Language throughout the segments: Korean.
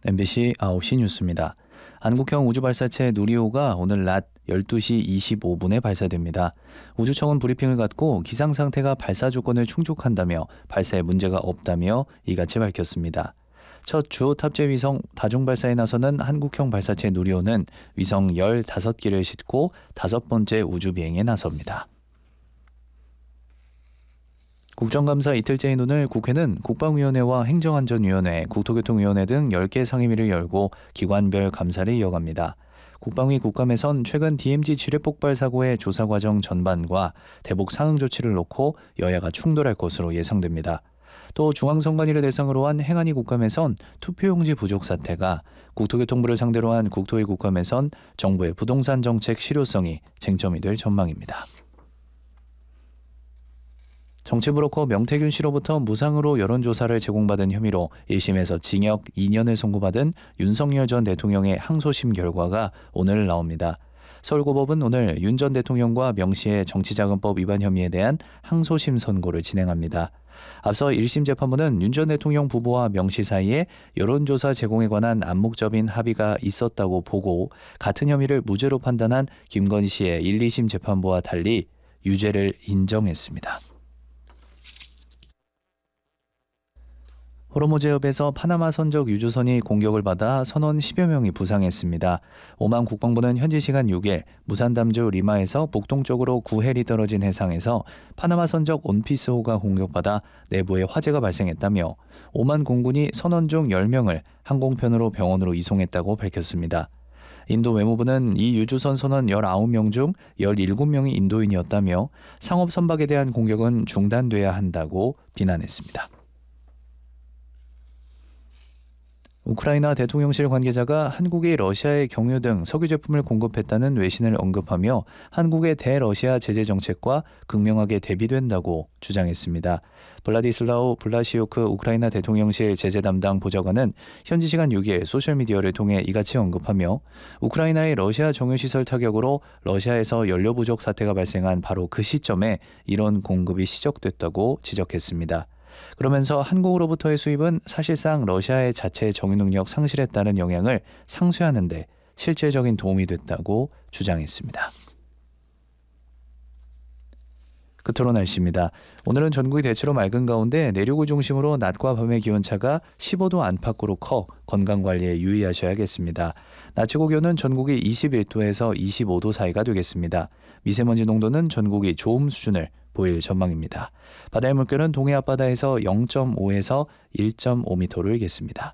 MBC 9시 뉴스입니다. 한국형 우주발사체 누리호가 오늘 낮 12시 25분에 발사됩니다. 우주청은 브리핑을 갖고 기상 상태가 발사 조건을 충족한다며 발사에 문제가 없다며 이같이 밝혔습니다. 첫 주호 탑재 위성 다중발사에 나서는 한국형 발사체 누리호는 위성 15기를 싣고 5번째 우주비행에 나섭니다. 국정감사 이틀째인 오늘 국회는 국방위원회와 행정안전위원회, 국토교통위원회 등 10개 상임위를 열고 기관별 감사를 이어갑니다. 국방위 국감에선 최근 DMZ 지뢰 폭발 사고의 조사 과정 전반과 대북 상응 조치를 놓고 여야가 충돌할 것으로 예상됩니다. 또 중앙선관위를 대상으로 한 행안위 국감에선 투표용지 부족 사태가, 국토교통부를 상대로 한 국토위 국감에선 정부의 부동산 정책 실효성이 쟁점이 될 전망입니다. 정치브로커 명태균 씨로부터 무상으로 여론조사를 제공받은 혐의로 1심에서 징역 2년을 선고받은 윤석열 전 대통령의 항소심 결과가 오늘 나옵니다. 서울고법은 오늘 윤 전 대통령과 명 씨의 정치자금법 위반 혐의에 대한 항소심 선고를 진행합니다. 앞서 1심 재판부는 윤 전 대통령 부부와 명 씨 사이에 여론조사 제공에 관한 암묵적인 합의가 있었다고 보고 같은 혐의를 무죄로 판단한 김건희 씨의 1, 2심 재판부와 달리 유죄를 인정했습니다. 호르무즈해협에서 파나마 선적 유조선이 공격을 받아 선원 10여 명이 부상했습니다. 오만 국방부는 현지 시간 6일 무산 담주 리마에서 북동쪽으로 9헬이 떨어진 해상에서 파나마 선적 온피스호가 공격받아 내부에 화재가 발생했다며 오만 공군이 선원 중 10명을 항공편으로 병원으로 이송했다고 밝혔습니다. 인도 외무부는 이 유조선 선원 19명 중 17명이 인도인이었다며 상업 선박에 대한 공격은 중단돼야 한다고 비난했습니다. 우크라이나 대통령실 관계자가 한국이 러시아에 경유 등 석유 제품을 공급했다는 외신을 언급하며 한국의 대러시아 제재 정책과 극명하게 대비된다고 주장했습니다. 블라디슬라우 블라시오크 우크라이나 대통령실 제재 담당 보좌관은 현지 시간 6일 소셜미디어를 통해 이같이 언급하며 우크라이나의 러시아 정유시설 타격으로 러시아에서 연료 부족 사태가 발생한 바로 그 시점에 이런 공급이 시작됐다고 지적했습니다. 그러면서 한국으로부터의 수입은 사실상 러시아의 자체 정유 능력 상실에 따른 영향을 상쇄하는 데 실질적인 도움이 됐다고 주장했습니다. 끝으로 날씨입니다. 오늘은 전국이 대체로 맑은 가운데 내륙을 중심으로 낮과 밤의 기온차가 15도 안팎으로 커 건강관리에 유의하셔야겠습니다. 낮 최고 기온은 전국이 21도에서 25도 사이가 되겠습니다. 미세먼지 농도는 전국이 좋음 수준을 보일 전망입니다. 바다의 물결은 동해 앞바다에서 0.5에서 1.5m로 일겠습니다.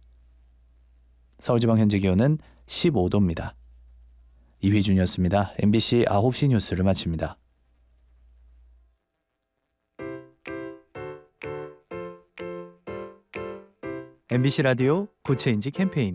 서울지방 현재 기온은 15도입니다. 이휘준이었습니다. MBC 9시 뉴스를 마칩니다. MBC 라디오 구체인지 캠페인.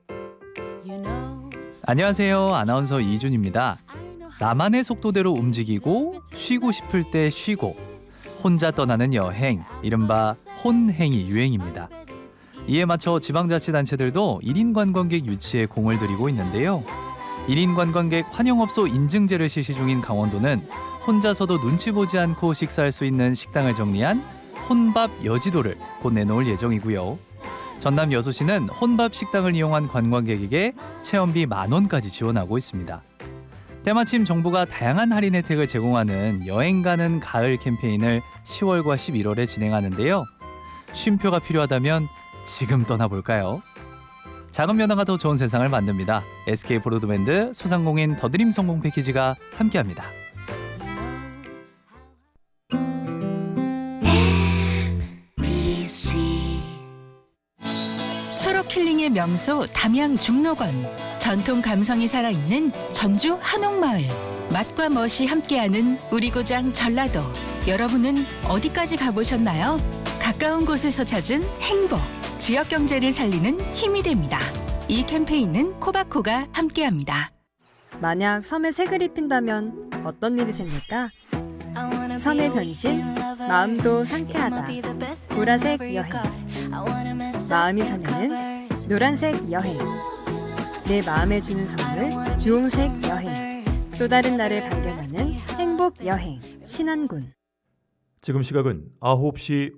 안녕하세요. 아나운서 이준입니다. 나만의 속도대로 움직이고 쉬고 싶을 때 쉬고 혼자 떠나는 여행, 이른바 혼행이 유행입니다. 이에 맞춰 지방자치단체들도 1인 관광객 유치에 공을 들이고 있는데요. 1인 관광객 환영업소 인증제를 실시 중인 강원도는 혼자서도 눈치 보지 않고 식사할 수 있는 식당을 정리한 혼밥 여지도를 곧 내놓을 예정이고요. 전남 여수시는 혼밥 식당을 이용한 관광객에게 체험비 10,000원까지 지원하고 있습니다. 때마침 정부가 다양한 할인 혜택을 제공하는 여행 가는 가을 캠페인을 10월과 11월에 진행하는데요. 쉼표가 필요하다면 지금 떠나볼까요? 작은 변화가 더 좋은 세상을 만듭니다. SK 브로드밴드 소상공인 더드림 성공 패키지가 함께합니다. 초록 힐링의 명소 담양 중록원. 전통 감성이 살아있는 전주 한옥마을. 맛과 멋이 함께하는 우리 고장 전라도. 여러분은 어디까지 가보셨나요? 가까운 곳에서 찾은 행복. 지역 경제를 살리는 힘이 됩니다. 이 캠페인은 코바코가 함께합니다. 만약 섬에 색을 입힌다면 어떤 일이 생길까? 섬의 변신, 마음도 상쾌하다. 보라색 여행. 마음이 설레는 노란색 여행. 내 마음에 주는 선물 주홍색 여행. 또 다른 나를 발견하는 행복 여행 신안군. 지금 시각은 9시